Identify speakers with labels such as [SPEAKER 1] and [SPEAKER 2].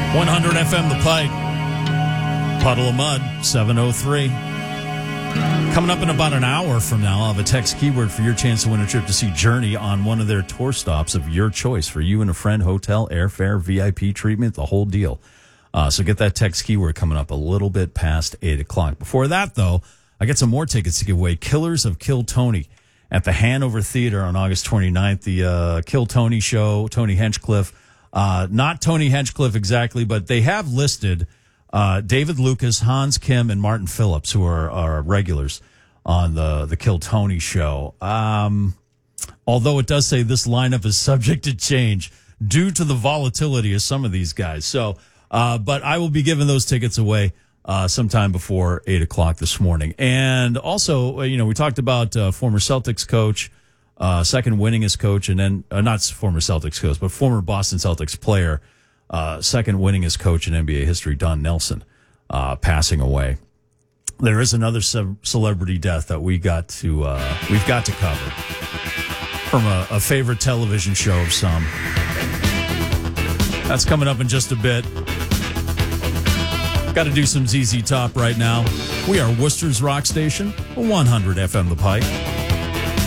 [SPEAKER 1] 100 FM The Pike. Puddle of Mud, 7:03. Coming up in about an hour from now, I'll have a text keyword for your chance to win a trip to see Journey on one of their tour stops of your choice for you and a friend, hotel, airfare, VIP treatment, the whole deal. So get that text keyword coming up a little bit past 8 o'clock. Before that, though, I got some more tickets to give away. Killers of Kill Tony at the Hanover Theater on August 29th. The Kill Tony show, Tony Hinchcliffe. Not Tony Hinchcliffe exactly, but they have listed David Lucas, Hans Kim, and Martin Phillips, who are regulars on the Kill Tony show. Although it does say this lineup is subject to change due to the volatility of some of these guys. So, but I will be giving those tickets away sometime before 8 o'clock this morning. And also, we talked about former Celtics coach, second winningest coach, and then not former Celtics coach, but former Boston Celtics player, second winningest coach in NBA history, Don Nelson, passing away. There is another celebrity death that we've got to cover from a favorite television show of some. That's coming up in just a bit. Got to do some ZZ Top right now. We are Worcester's Rock Station, 100 FM The Pike.